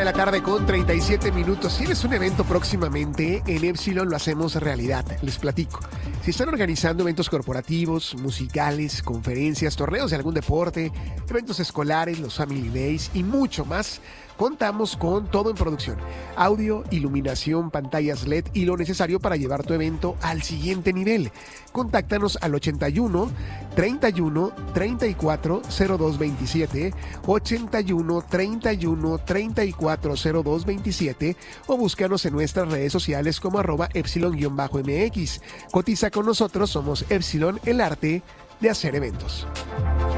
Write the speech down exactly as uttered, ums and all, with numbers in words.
la tarde con treinta y siete minutos. Si tienes un evento próximamente, en Epsilon lo hacemos realidad. Les platico. Si están organizando eventos corporativos, musicales, conferencias, torneos de algún deporte, eventos escolares, los Family Days y mucho más, contamos con todo en producción. Audio, iluminación, pantallas L E D y lo necesario para llevar tu evento al siguiente nivel. Contáctanos al ochenta y uno, treinta y uno, treinta y cuatro, cero dos veintisiete, ochenta y uno, treinta y uno, treinta y cuatro, cero dos veintisiete o búscanos en nuestras redes sociales como arroba epsilon-M X. Cotiza con nosotros, somos Epsilon, el arte de hacer eventos.